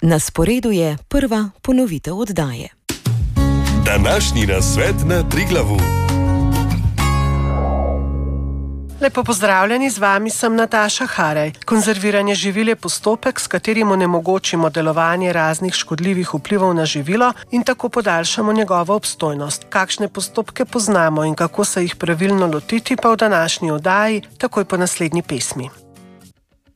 Na sporedu je prva ponovitev oddaje. Današnji nasvet na Triglavu. Lepo pozdravljeni, z vami sem Nataša Haraj. Konzerviranje živil je postopek, s katerim onemogočimo delovanje raznih škodljivih vplivov na živilo in tako podaljšamo njegovo obstojnost. Kakšne postopke poznamo in kako se jih pravilno lotiti, pa v današnji oddaji takoj po naslednji pesmi.